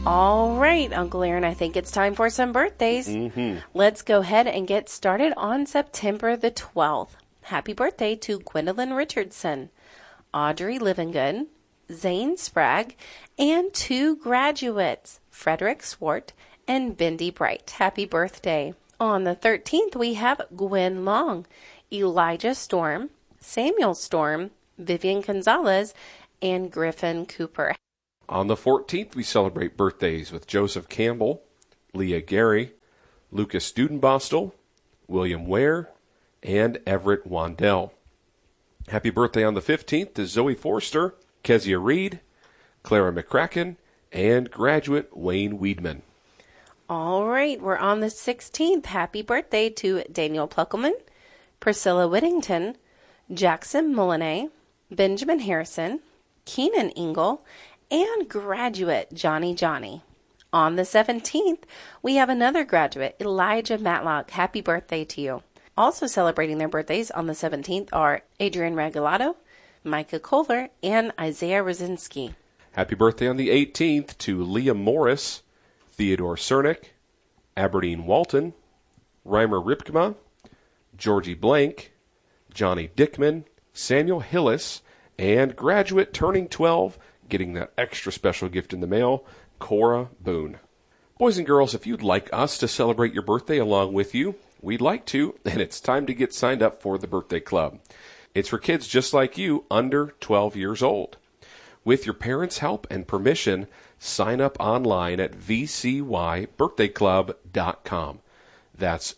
All right, Uncle Aaron, I think it's time for some birthdays. Let's go ahead and get started on September the 12th. Happy birthday to Gwendolyn Richardson, Audrey Livingood, Zane Sprague, and 2 graduates, Frederick Swart and Bindi Bright. Happy birthday. On the 13th, we have Gwen Long, Elijah Storm, Samuel Storm, Vivian Gonzalez, and Griffin Cooper. On the 14th, we celebrate birthdays with Joseph Campbell, Leah Gary, Lucas Dudenbostel, William Ware, and Everett Wandell. Happy birthday on the 15th to Zoe Forster, Kezia Reed, Clara McCracken, and graduate Wayne Weedman. All right, we're on the 16th. Happy birthday to Daniel Pluckelman, Priscilla Whittington, Jackson Molinet, Benjamin Harrison, Keenan Ingle, and graduate Johnny. On the 17th, we have another graduate, Elijah Matlock. Happy birthday to you. Also celebrating their birthdays on the 17th are Adrian Regalado, Micah Kohler, and Isaiah Rosinski. Happy birthday on the 18th to Liam Morris, Theodore Cernick, Aberdeen Walton, Reimer Ripkema, Georgie Blank, Johnny Dickman, Samuel Hillis, and graduate turning 12, getting that extra special gift in the mail, Cora Boone. Boys and girls, if you'd like us to celebrate your birthday along with you, we'd like to, and it's time to get signed up for the Birthday Club. It's for kids just like you, under 12 years old. With your parents' help and permission, sign up online at vcybirthdayclub.com. That's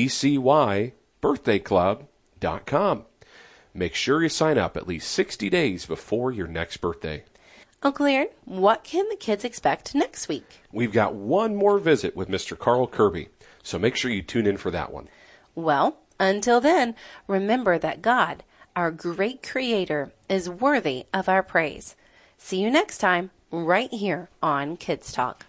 vcybirthdayclub.com. Make sure you sign up at least 60 days before your next birthday. Uncle Aaron, what can the kids expect next week? We've got one more visit with Mr. Carl Kirby, so make sure you tune in for that one. Well, until then, remember that God, our great Creator, is worthy of our praise. See you next time, right here on Kids Talk.